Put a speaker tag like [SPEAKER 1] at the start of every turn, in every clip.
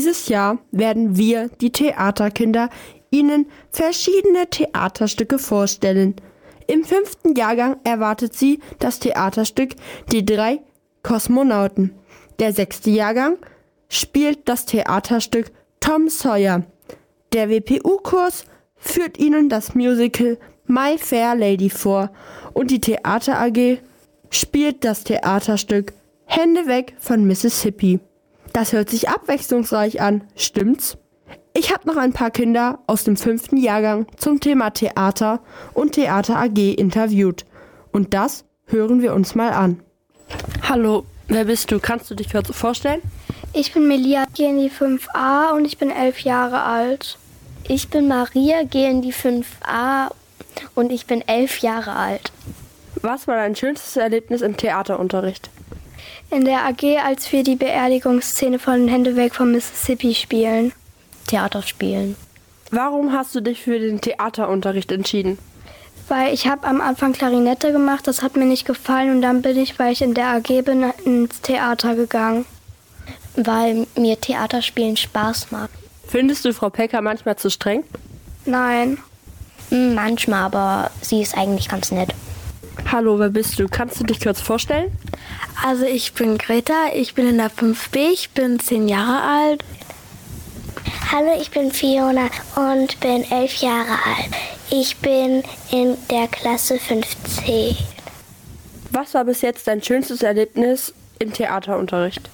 [SPEAKER 1] Dieses Jahr werden wir, die Theaterkinder, Ihnen verschiedene Theaterstücke vorstellen. Im 5. Jahrgang erwartet Sie das Theaterstück Die 3 Kosmonauten. Der 6. Jahrgang spielt das Theaterstück Tom Sawyer. Der WPU-Kurs führt Ihnen das Musical My Fair Lady vor und die Theater AG spielt das Theaterstück Hände weg von Mississippi. Das hört sich abwechslungsreich an, stimmt's? Ich habe noch ein paar Kinder aus dem 5. Jahrgang zum Thema Theater und Theater AG interviewt. Und das hören wir uns mal an. Hallo, wer bist du? Kannst du dich kurz vorstellen?
[SPEAKER 2] Ich bin Melia, gehe in die 5a und ich bin 11 Jahre alt. Ich bin Maria, gehe in die 5a und ich bin 11 Jahre alt.
[SPEAKER 1] Was war dein schönstes Erlebnis im Theaterunterricht?
[SPEAKER 2] In der AG, als wir die Beerdigungsszene von Hände weg vom Mississippi spielen.
[SPEAKER 3] Theater spielen.
[SPEAKER 1] Warum hast du dich für den Theaterunterricht entschieden?
[SPEAKER 2] Weil ich habe am Anfang Klarinette gemacht, das hat mir nicht gefallen und dann bin ich, weil ich in der AG bin, ins Theater gegangen.
[SPEAKER 3] Weil mir Theaterspielen Spaß macht.
[SPEAKER 1] Findest du Frau Pecker manchmal zu streng?
[SPEAKER 2] Nein.
[SPEAKER 3] Manchmal, aber sie ist eigentlich ganz nett.
[SPEAKER 1] Hallo, wer bist du? Kannst du dich kurz vorstellen?
[SPEAKER 4] Also ich bin Greta, ich bin in der 5b, ich bin 10 Jahre alt.
[SPEAKER 5] Hallo, ich bin Fiona und bin 11 Jahre alt. Ich bin in der Klasse 5c.
[SPEAKER 1] Was war bis jetzt dein schönstes Erlebnis im Theaterunterricht?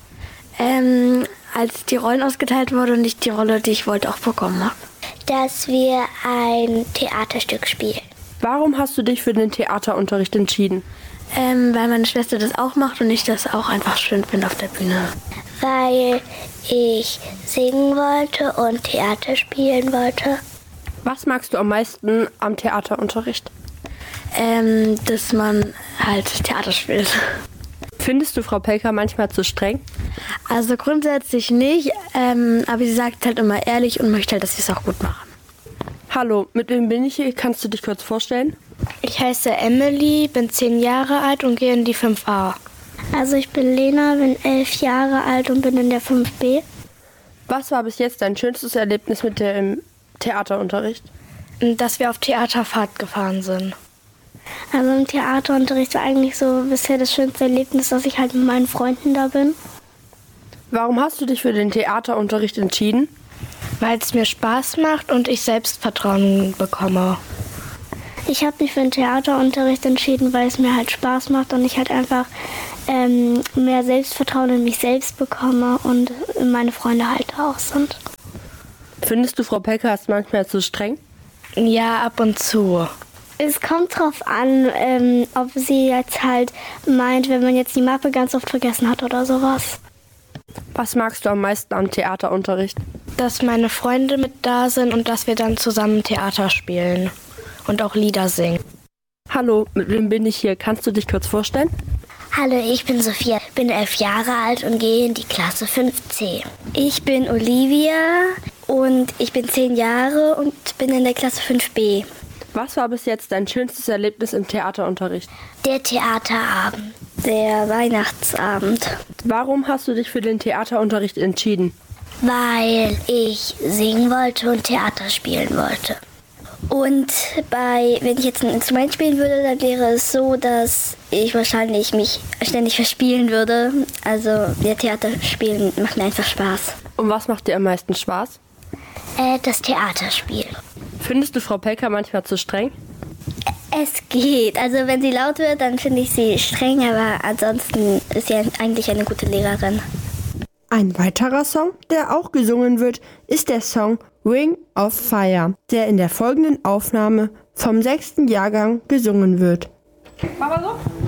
[SPEAKER 4] Als die Rollen ausgeteilt wurden und ich die Rolle, die ich wollte, auch bekommen habe.
[SPEAKER 5] Dass wir ein Theaterstück spielen.
[SPEAKER 1] Warum hast du dich für den Theaterunterricht entschieden?
[SPEAKER 4] Weil meine Schwester das auch macht und ich das auch einfach schön finde auf der Bühne.
[SPEAKER 5] Weil ich singen wollte und Theater spielen wollte.
[SPEAKER 1] Was magst du am meisten am Theaterunterricht?
[SPEAKER 4] Dass man halt Theater spielt.
[SPEAKER 1] Findest du Frau Pelker manchmal zu streng?
[SPEAKER 4] Also grundsätzlich nicht, aber sie sagt halt immer ehrlich und möchte halt, dass wir es auch gut machen.
[SPEAKER 1] Hallo, mit wem bin ich hier? Kannst du dich kurz vorstellen?
[SPEAKER 2] Ich heiße Emily, bin 10 Jahre alt und gehe in die 5a.
[SPEAKER 5] Also ich bin Lena, bin 11 Jahre alt und bin in der 5b.
[SPEAKER 1] Was war bis jetzt dein schönstes Erlebnis mit dem Theaterunterricht?
[SPEAKER 2] Dass wir auf Theaterfahrt gefahren sind.
[SPEAKER 5] Also im Theaterunterricht war eigentlich so bisher das schönste Erlebnis, dass ich halt mit meinen Freunden da bin.
[SPEAKER 1] Warum hast du dich für den Theaterunterricht entschieden?
[SPEAKER 2] Weil es mir Spaß macht und ich Selbstvertrauen bekomme.
[SPEAKER 5] Ich habe mich für den Theaterunterricht entschieden, weil es mir halt Spaß macht und ich halt einfach mehr Selbstvertrauen in mich selbst bekomme und meine Freunde halt auch sind.
[SPEAKER 1] Findest du Frau Pelker ist manchmal zu streng?
[SPEAKER 2] Ja, ab und zu.
[SPEAKER 5] Es kommt drauf an, ob sie jetzt halt meint, wenn man jetzt die Mappe ganz oft vergessen hat oder sowas.
[SPEAKER 1] Was magst du am meisten am Theaterunterricht?
[SPEAKER 2] Dass meine Freunde mit da sind und dass wir dann zusammen Theater spielen und auch Lieder singen.
[SPEAKER 1] Hallo, mit wem bin ich hier? Kannst du dich kurz vorstellen?
[SPEAKER 5] Hallo, ich bin Sophia, bin 11 Jahre alt und gehe in die Klasse 5c.
[SPEAKER 2] Ich bin Olivia und ich bin 10 Jahre und bin in der Klasse 5b.
[SPEAKER 1] Was war bis jetzt dein schönstes Erlebnis im Theaterunterricht?
[SPEAKER 5] Der Theaterabend.
[SPEAKER 2] Der Weihnachtsabend.
[SPEAKER 1] Warum hast du dich für den Theaterunterricht entschieden?
[SPEAKER 5] Weil ich singen wollte und Theater spielen wollte.
[SPEAKER 2] Und wenn ich jetzt ein Instrument spielen würde, dann wäre es so, dass ich wahrscheinlich mich ständig verspielen würde. Also der Theaterspielen macht mir einfach Spaß.
[SPEAKER 1] Und was macht dir am meisten Spaß?
[SPEAKER 5] Das Theaterspiel.
[SPEAKER 1] Findest du Frau Pelker manchmal zu streng?
[SPEAKER 2] Es geht. Also wenn sie laut wird, dann finde ich sie streng, aber ansonsten ist sie eigentlich eine gute Lehrerin.
[SPEAKER 1] Ein weiterer Song, der auch gesungen wird, ist der Song Ring of Fire, der in der folgenden Aufnahme vom 6. Jahrgang gesungen wird.
[SPEAKER 6] Mach mal so.